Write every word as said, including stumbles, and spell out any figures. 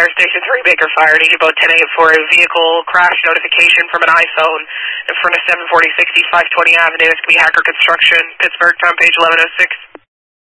Fire Station three, Baker Fire. Need about ten eight for a vehicle crash notification from an iPhone in front of seven forty sixty, five twenty Avenue. It's going to be Hacker Construction, Pittsburgh, front page eleven oh six.